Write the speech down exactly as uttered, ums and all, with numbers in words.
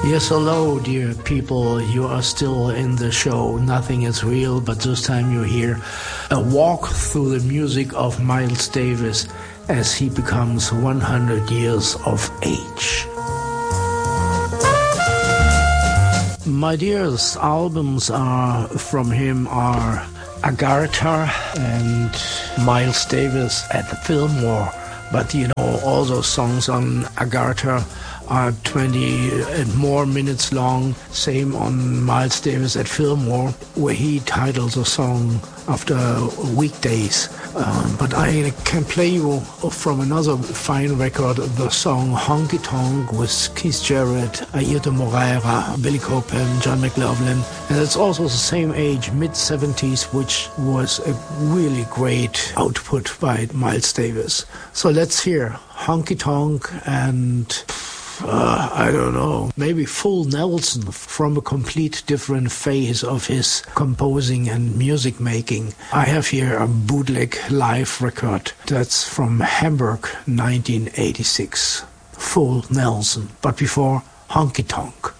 Yes, hello, dear people. You are still in the show Nothing is Real, but this time you hear a walk through the music of Miles Davis as he becomes one hundred years of age. My dearest albums are from him are Agartha and Miles Davis at the Fillmore. But you know, all those songs on Agartha are twenty and more minutes long. Same on Miles Davis at Fillmore, where he titles a song after weekdays. Uh, but I can play you from another fine record the song Honky Tonk with Keith Jarrett, Airto Moreira, Billy Copeland, John McLaughlin. And it's also the same age, mid seventies, which was a really great output by Miles Davis. So let's hear Honky Tonk and... Uh, I don't know, maybe Full Nelson from a complete different phase of his composing and music making. I have here a bootleg live record that's from Hamburg, nineteen eighty-six. Full Nelson. But before, Honky Tonk.